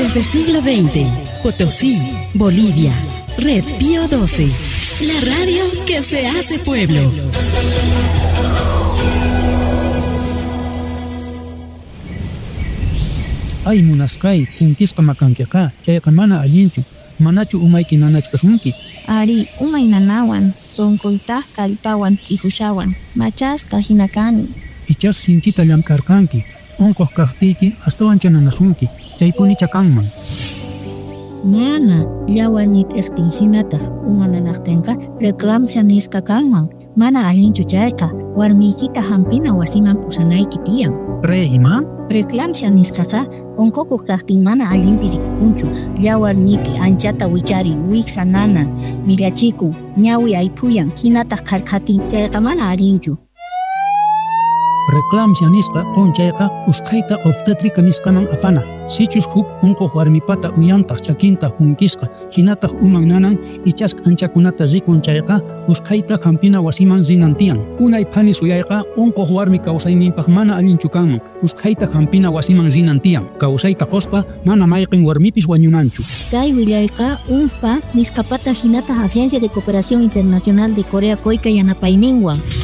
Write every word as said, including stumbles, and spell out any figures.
Desde siglo veinte, Potosí, Bolivia, Red Pío doce, la radio que se hace pueblo. Ay munasqay, kunkisqa makankiqa, chayqa mana allinchu, manachu umayki nanachkasunki. Ari, umay nanawan, sonkoytaq kallpawan t'ihushawan, machasqa hinakani. Ichas sinchita llamkarkanki, unquq kaqtiyki astawan chananasunki, chaypuni chakanman. Mana, llawanit iqtinsinataq unananaqtinqa reclamsia nisqa kanman. Mana allinchu chayqa, warmiykita hampina wasiman pusanayki tiyan. Pre ima? Reclamsia nisqaqa unqukuq kaqtin mana allinpi rikikunchu, llawarniyki anchata wichari wiksa nana, mirachikun, ñawi ayphuyan, hinataq qarqatin chayqa mana allinchu. Reclamsia nisqa qunchayqa usqhayta obstétrica nisqaman apana. Sichus huk unquq warmipata uyantaq chakinta hunkisqa, hinataq uman nanan ichas anchakunata rikun chayqa usqhayta hampina wasiman zinantiyan. Unay phanis uyayqa unquq warmi kawsayninpaq mana allinchu kanman, usqhayta hampina wasiman zinantiyan. Kawsayta qospa mana mayqin warmipis wañunanchu. Kay willayqa unpa nisqapata hinataq Agencia de Cooperación Internacional de Corea Coica yanapayninwan.